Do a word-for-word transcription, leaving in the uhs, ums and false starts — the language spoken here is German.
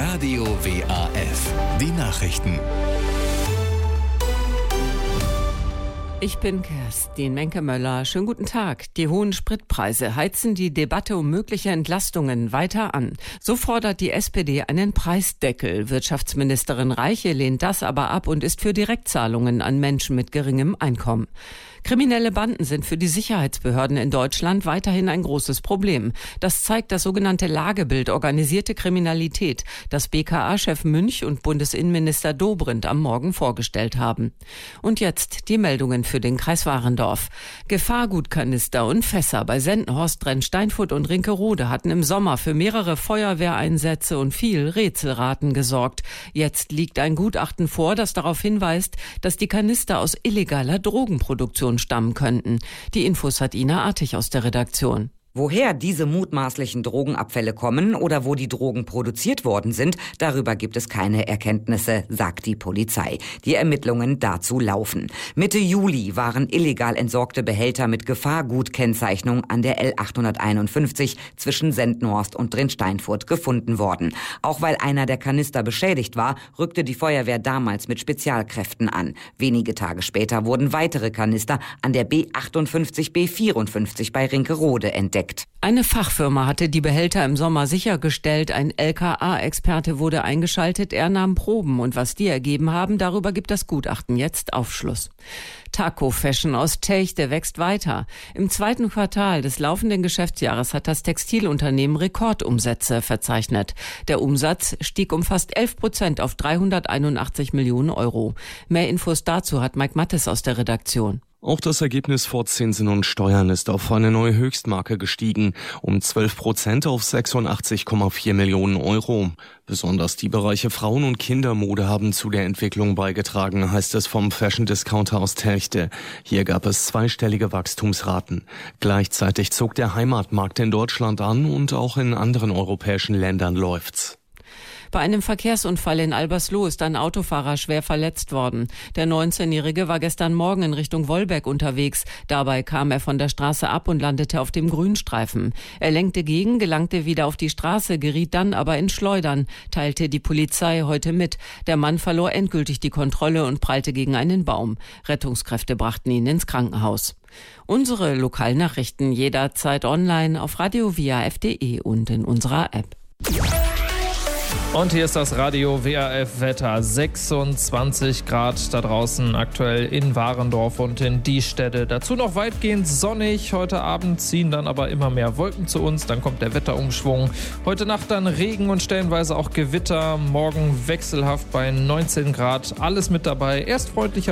Radio W A F. Die Nachrichten. Ich bin Kerstin Menke-Möller. Schönen guten Tag. Die hohen Spritpreise heizen die Debatte um mögliche Entlastungen weiter an. So fordert die S P D einen Preisdeckel. Wirtschaftsministerin Reiche lehnt das aber ab und ist für Direktzahlungen an Menschen mit geringem Einkommen. Kriminelle Banden sind für die Sicherheitsbehörden in Deutschland weiterhin ein großes Problem. Das zeigt das sogenannte Lagebild organisierte Kriminalität, das B K A-Chef Münch und Bundesinnenminister Dobrindt am Morgen vorgestellt haben. Und jetzt die Meldungen für den Kreis Warendorf. Gefahrgutkanister und Fässer bei Sendenhorst, Drensteinfurt und Rinkerode hatten im Sommer für mehrere Feuerwehreinsätze und viel Rätselraten gesorgt. Jetzt liegt ein Gutachten vor, das darauf hinweist, dass die Kanister aus illegaler Drogenproduktion stammen könnten. Die Infos hat Ina Artig aus der Redaktion. Woher diese mutmaßlichen Drogenabfälle kommen oder wo die Drogen produziert worden sind, darüber gibt es keine Erkenntnisse, sagt die Polizei. Die Ermittlungen dazu laufen. Mitte Juli waren illegal entsorgte Behälter mit Gefahrgutkennzeichnung an der L achthunderteinundfünfzig zwischen Sendenhorst und Drensteinfurt gefunden worden. Auch weil einer der Kanister beschädigt war, rückte die Feuerwehr damals mit Spezialkräften an. Wenige Tage später wurden weitere Kanister an der B achtundfünfzig B vierundfünfzig bei Rinkerode entdeckt. Eine Fachfirma hatte die Behälter im Sommer sichergestellt. Ein L K A-Experte wurde eingeschaltet. Er nahm Proben. Und was die ergeben haben, darüber gibt das Gutachten jetzt Aufschluss. Taco Fashion aus Telchte wächst weiter. Im zweiten Quartal des laufenden Geschäftsjahres hat das Textilunternehmen Rekordumsätze verzeichnet. Der Umsatz stieg um fast elf Prozent auf dreihunderteinundachtzig Millionen Euro. Mehr Infos dazu hat Mike Mattes aus der Redaktion. Auch das Ergebnis vor Zinsen und Steuern ist auf eine neue Höchstmarke gestiegen, um zwölf Prozent auf sechsundachtzig Komma vier Millionen Euro. Besonders die Bereiche Frauen- und Kindermode haben zu der Entwicklung beigetragen, heißt es vom Fashion-Discounter aus Telchte. Hier gab es zweistellige Wachstumsraten. Gleichzeitig zog der Heimatmarkt in Deutschland an und auch in anderen europäischen Ländern läuft's. Bei einem Verkehrsunfall in Albersloh ist ein Autofahrer schwer verletzt worden. Der neunzehnjährige war gestern Morgen in Richtung Wolbeck unterwegs. Dabei kam er von der Straße ab und landete auf dem Grünstreifen. Er lenkte gegen, gelangte wieder auf die Straße, geriet dann aber in Schleudern, teilte die Polizei heute mit. Der Mann verlor endgültig die Kontrolle und prallte gegen einen Baum. Rettungskräfte brachten ihn ins Krankenhaus. Unsere Lokalnachrichten jederzeit online auf radio w a f punkt de und in unserer App. Und hier ist das Radio W A F-Wetter. sechsundzwanzig Grad da draußen aktuell in Warendorf und in Diestedt. Dazu noch weitgehend sonnig. Heute Abend ziehen dann aber immer mehr Wolken zu uns. Dann kommt der Wetterumschwung. Heute Nacht dann Regen und stellenweise auch Gewitter. Morgen wechselhaft bei neunzehn Grad. Alles mit dabei. Erst freundlicher